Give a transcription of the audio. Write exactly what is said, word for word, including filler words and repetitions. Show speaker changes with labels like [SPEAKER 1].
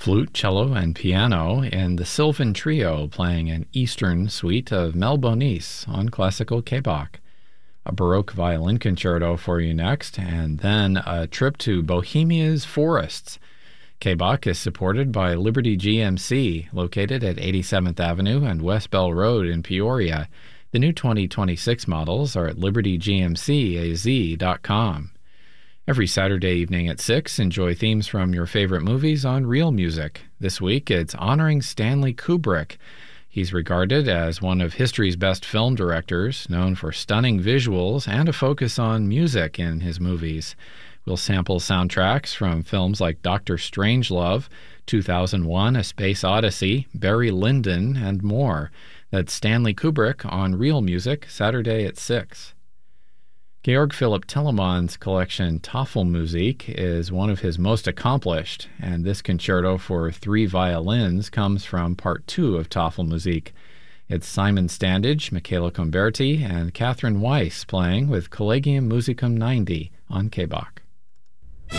[SPEAKER 1] flute, cello, and piano, and the Sylvan Trio playing an Eastern suite of Melbonis on classical K-Bach. A Baroque violin concerto for you next, and then a trip to Bohemia's forests. K-Bach is supported by Liberty G M C, located at eighty-seventh Avenue and West Bell Road in Peoria. The new twenty twenty-six models are at liberty g m c a z dot com. Every Saturday evening at six, enjoy themes from your favorite movies on Real Music. This week, it's honoring Stanley Kubrick. He's regarded as one of history's best film directors, known for stunning visuals and a focus on music in his movies. We'll sample soundtracks from films like Doctor Strangelove, two thousand one: A Space Odyssey, Barry Lyndon, and more. That's Stanley Kubrick on Real Music, Saturday at six. Georg Philipp Telemann's collection Tafelmusik is one of his most accomplished, and this concerto for three violins comes from part two of Tafelmusik. It's Simon Standage, Michaela Comberti, and Catherine Weiss playing with Collegium Musicum ninety on K-Bach.